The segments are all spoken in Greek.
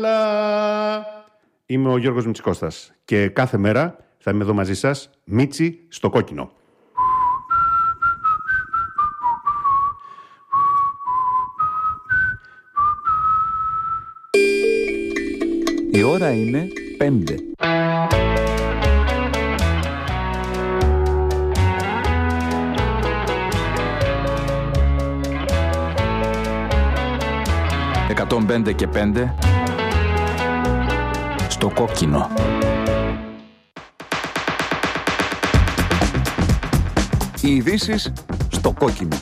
Είμαι ο Γιώργος Μητσικώστας και κάθε μέρα θα είμαι εδώ μαζί σας, Μίτσι στο κόκκινο. Η ώρα είναι 5. «105 και 5» στο κόκκινο. Οι ειδήσεις στο κόκκινο.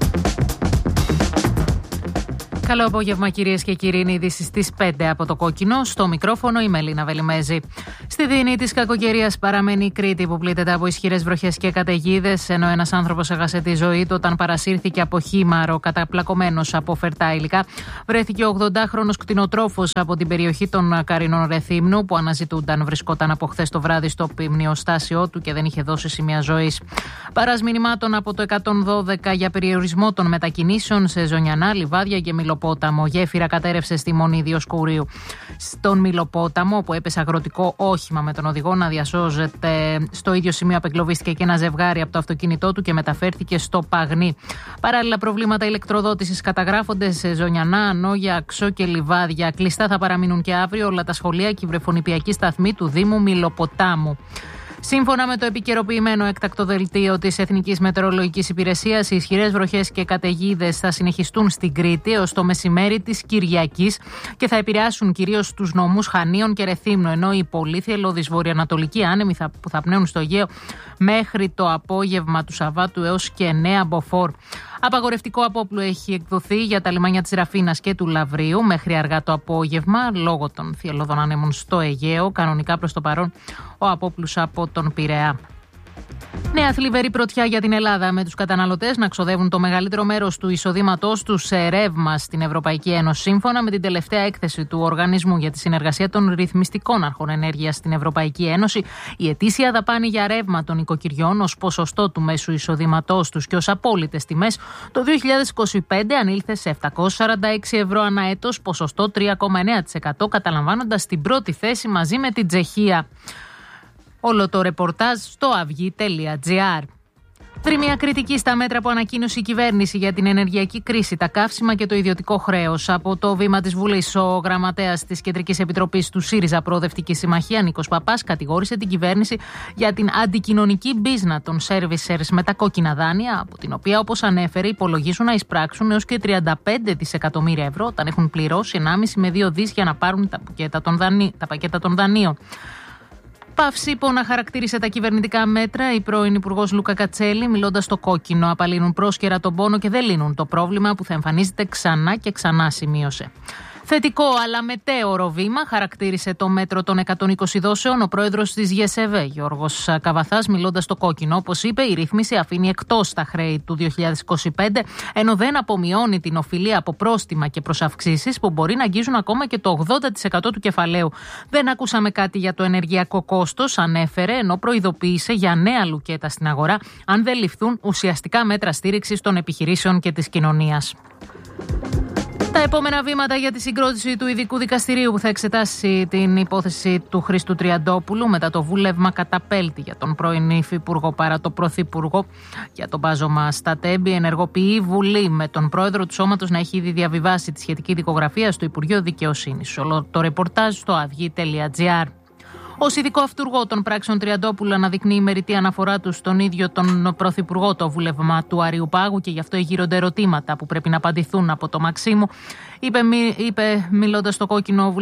Καλό απόγευμα, κυρίες και κύριοι. Είναι οι ειδήσεις στις 5 από το κόκκινο. Στο μικρόφωνο η Μελίνα Βελιμέζη. Στη δεινή της κακοκαιρίας παραμένει η Κρήτη, που πλήττεται από ισχυρές βροχές και καταιγίδες, ενώ ένας άνθρωπος έχασε τη ζωή του όταν παρασύρθηκε από χήμαρο καταπλακωμένος από φερτά υλικά. Βρέθηκε ο 80χρονος κτηνοτρόφος από την περιοχή των Καρινών Ρεθύμνου, που αναζητούνταν. Βρισκόταν από χθες το βράδυ στο ποιμνιοστάσιό του και δεν είχε δώσει σημεία ζωής. Παράς μηνυμάτων από το 112 για περιορισμό των μετακινήσεων σε Ζωνιανά, Λιβάδια και Μιλοπόταμο. Γέφυρα κατέρευσε στη Μονή Διοσκουρίου. Στον Μιλοπόταμο, όπου έπεσε αγροτικό όχημα με τον οδηγό να διασώζεται, στο ίδιο σημείο απεγκλωβίστηκε και ένα ζευγάρι από το αυτοκίνητό του και μεταφέρθηκε στο Παγνί. Παράλληλα, προβλήματα ηλεκτροδότησης καταγράφονται σε Ζωνιανά, Ανόγια, Αξό και Λιβάδια. Κλειστά θα παραμείνουν και αύριο όλα τα σχολεία και η βρεφονιπιακή σταθμή του Δήμου Μιλοποτάμου. Σύμφωνα με το επικαιροποιημένο έκτακτο δελτίο της Εθνικής Μετεωρολογικής Υπηρεσίας, οι ισχυρές βροχές και καταιγίδες θα συνεχιστούν στην Κρήτη έως το μεσημέρι της Κυριακής και θα επηρεάσουν κυρίως τους νομούς Χανίων και Ρεθύμνου, ενώ οι πολύθυελώδεις βορειοανατολικοί άνεμοι που θα πνέουν στο Αιγαίο μέχρι το απόγευμα του Σαββάτου έως και 9 μποφόρ. Απαγορευτικό απόπλου έχει εκδοθεί για τα λιμάνια της Ραφίνας και του Λαβρίου μέχρι αργά το απόγευμα, λόγω των θυελλώδων ανέμων στο Αιγαίο. Κανονικά προς το παρόν ο απόπλους από τον Πειραιά. Νέα θλιβερή πρωτιά για την Ελλάδα, με τους καταναλωτές να ξοδεύουν το μεγαλύτερο μέρος του εισοδήματός τους σε ρεύμα στην Ευρωπαϊκή Ένωση. Σύμφωνα με την τελευταία έκθεση του Οργανισμού για τη Συνεργασία των Ρυθμιστικών Αρχών Ενέργειας στην Ευρωπαϊκή Ένωση, η ετήσια δαπάνη για ρεύμα των οικοκυριών ως ποσοστό του μέσου εισοδήματός τους και ως απόλυτες τιμές το 2025 ανήλθε σε 746 ευρώ ανά έτος, ποσοστό 3,9%, καταλαμβάνοντας την πρώτη θέση μαζί με την Τσεχία. Όλο το ρεπορτάζ στο avygi.gr. Θρυμία κριτική στα μέτρα που ανακοίνωσε η κυβέρνηση για την ενεργειακή κρίση, τα καύσιμα και το ιδιωτικό χρέος. Από το βήμα της Βουλής, ο γραμματέας της Κεντρικής Επιτροπής του ΣΥΡΙΖΑ Προοδευτική Συμμαχία, Νίκος Παπάς, κατηγόρησε την κυβέρνηση για την αντικοινωνική μπίζνα των servicers με τα κόκκινα δάνεια, από την οποία, όπως ανέφερε, υπολογίζουν να εισπράξουν έως και 35 δισεκατομμύρια ευρώ όταν έχουν πληρώσει 1,5 με 2 δις για να πάρουν τα πακέτα των δανείων. Παύση που να χαρακτήρισε τα κυβερνητικά μέτρα, η πρώην Υπουργός Λούκα Κατσέλη, μιλώντας στο κόκκινο, απαλύνουν πρόσκαιρα τον πόνο και δεν λύνουν το πρόβλημα που θα εμφανίζεται ξανά και ξανά, σημείωσε. Θετικό αλλά μετέωρο βήμα χαρακτήρισε το μέτρο των 120 δόσεων ο πρόεδρος της ΓΕΣΕΒΕ, Γιώργος Καβαθάς, μιλώντας στο κόκκινο. Όπως είπε, η ρύθμιση αφήνει εκτός τα χρέη του 2025, ενώ δεν απομειώνει την οφειλή από πρόστιμα και προσαυξήσεις που μπορεί να αγγίζουν ακόμα και το 80% του κεφαλαίου. Δεν ακούσαμε κάτι για το ενεργειακό κόστος, ανέφερε, ενώ προειδοποίησε για νέα λουκέτα στην αγορά αν δεν ληφθούν ουσιαστικά μέτρα στήριξης των επιχειρήσεων και της κοινωνίας. Τα επόμενα βήματα για τη συγκρότηση του ειδικού δικαστηρίου που θα εξετάσει την υπόθεση του Χρήστου Τριαντόπουλου μετά το βούλευμα καταπέλτη για τον πρώην υφυπουργό παρά το πρωθυπουργό για το μπάζωμα στα Τέμπη, ενεργοποιεί Βουλή με τον πρόεδρο του σώματος να έχει ήδη διαβιβάσει τη σχετική δικογραφία στο Υπουργείο Δικαιοσύνης. Όλο το ρεπορτάζ στο avygi.gr. Ως ειδικό αυτούργο των πράξεων Τριαντόπουλου αναδεικνύει η μεριτή αναφορά του στον ίδιο τον πρωθυπουργό το βούλευμα του Αριουπάγου και γι' αυτό γύρονται ερωτήματα που πρέπει να απαντηθούν από το Μαξίμου, είπε μιλώντας στο κόκκινο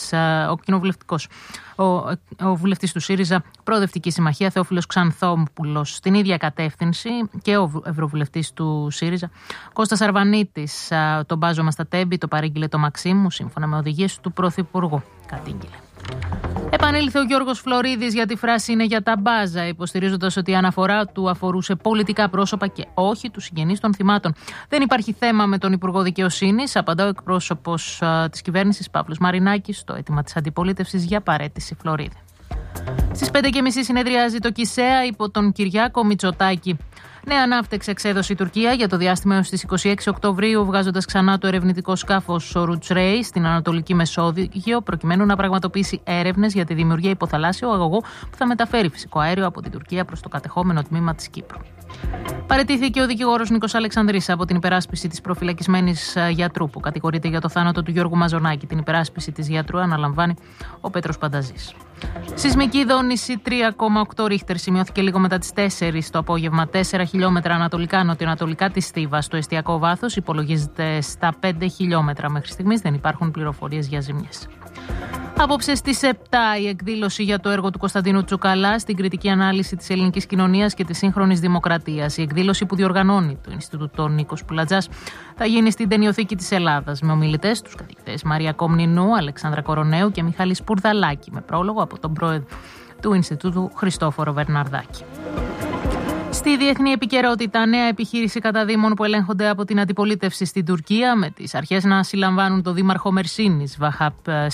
ο βουλευτής του ΣΥΡΙΖΑ Προοδευτική Συμμαχία Θεόφιλος Ξανθόπουλος. Στην ίδια κατεύθυνση και ο ευρωβουλευτής του ΣΥΡΙΖΑ Κώστας Αρβανίτης, το μπάζωμα στα Τέμπη το παρήγγειλε το Μαξίμου σύμφωνα με οδηγίες του πρωθυπουργού. Κατήγγειλε. Επανήλθε ο Γιώργος Φλωρίδης για τη φράση «είναι για τα μπάζα», υποστηρίζοντας ότι η αναφορά του αφορούσε πολιτικά πρόσωπα και όχι τους συγγενείς των θυμάτων. Δεν υπάρχει θέμα με τον Υπουργό Δικαιοσύνης, απαντά ο εκπρόσωπος της κυβέρνησης Παύλος Μαρινάκης στο αίτημα της αντιπολίτευσης για παραίτηση Φλωρίδη. Στις 5.30 συνεδριάζει το ΚΙΣΕΑ υπό τον Κυριάκο Μητσοτάκη. Νέα ανάφτεξε εξέδωσε η Τουρκία για το διάστημα έως τις 26 Οκτωβρίου, βγάζοντας ξανά το ερευνητικό σκάφος Ρουτσρέι στην Ανατολική Μεσόγειο, προκειμένου να πραγματοποιήσει έρευνες για τη δημιουργία υποθαλάσσιου αγωγού που θα μεταφέρει φυσικό αέριο από την Τουρκία προς το κατεχόμενο τμήμα της Κύπρου. Παραιτήθηκε ο δικηγόρος Νίκος Αλεξανδρής από την υπεράσπιση της προφυλακισμένης γιατρού που κατηγορείται για το θάνατο του Γιώργου Μαζονάκη. Την υπεράσπιση της γιατρού αναλαμβάνει ο Πέτρος Πανταζής. Σεισμική δόνηση 3,8 ρίχτερ σημειώθηκε λίγο μετά τις 4 το απόγευμα, 4 χιλιόμετρα ανατολικά-νοτιοανατολικά της Στίβας. Το εστιακό βάθος υπολογίζεται στα 5 χιλιόμετρα. Μέχρι στιγμής δεν υπάρχουν πληροφορίες για ζημιές. Απόψε στις 7 η εκδήλωση για το έργο του Κωνσταντίνου Τσουκαλά στην κριτική ανάλυση της ελληνικής κοινωνίας και της σύγχρονης δημοκρατίας. Η εκδήλωση που διοργανώνει το Ινστιτούτο Νίκος Πουλατζάς θα γίνει στην Ταινιοθήκη της Ελλάδας με ομιλητές τους καθηγητές Μαρία Κομνηνού, Αλεξάνδρα Κορονέου και Μιχάλη Σπουρδαλάκη, με πρόλογο από τον πρόεδρο του Ινστιτούτου Χριστόφορο Βερναρδάκη. Στη διεθνή επικαιρότητα, νέα επιχείρηση κατά δήμων που ελέγχονται από την αντιπολίτευση στην Τουρκία, με τις αρχές να συλλαμβάνουν τον δήμαρχο Μερσίνης, Βαχάπ